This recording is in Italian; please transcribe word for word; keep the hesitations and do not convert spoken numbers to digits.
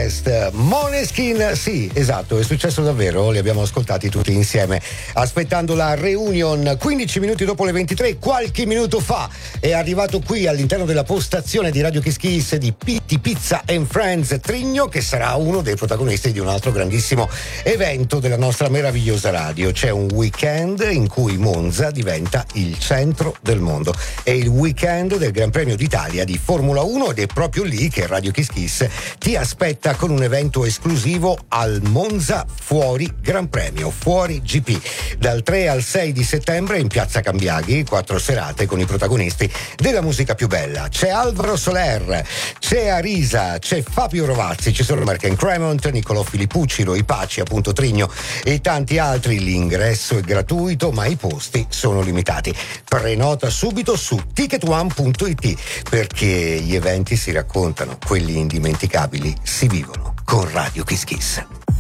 Fest. Måneskin, sì, esatto, è successo davvero, li abbiamo ascoltati tutti insieme aspettando la reunion. Quindici minuti dopo le ventitré, qualche minuto fa è arrivato qui all'interno della postazione di Radio Kiss Kiss di Pitti Pizza and Friends Trigno, che sarà uno dei protagonisti di un altro grandissimo evento della nostra meravigliosa radio. C'è un weekend in cui Monza diventa il centro del mondo, è il weekend del Gran Premio d'Italia di Formula uno ed è proprio lì che Radio Kiss Kiss ti aspetta con un evento esclusivo al Monza Fuori Gran Premio, Fuori G P, dal tre al sei di settembre in Piazza Cambiaghi, quattro serate con i protagonisti della musica più bella. C'è Alvaro Soler, c'è Arisa, c'è Fabio Rovazzi, ci sono Marken Cremont, Niccolò Filippucci, Roy Paci, appunto Trigno e tanti altri. L'ingresso è gratuito ma i posti sono limitati. Prenota subito su ticket one punto it, perché gli eventi si raccontano, quelli indimenticabili si vivono con Radio Kiss Kiss.